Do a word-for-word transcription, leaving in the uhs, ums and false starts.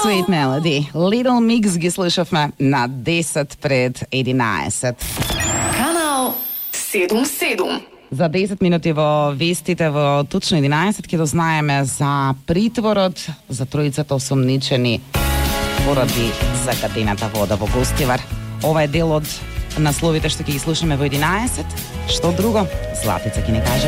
Sweet Melody. Little Mix ги слушавме на десет пред единаесет. Канал седум седум. За десет минути во вестите во точно единаесет ќе дознаеме за притворот за тројцата осомничени поради загадената вода во Гостивар. Ова е дел од насловите што ќе ги слушаме во единаесет. Што друго? Златица ќе ни каже.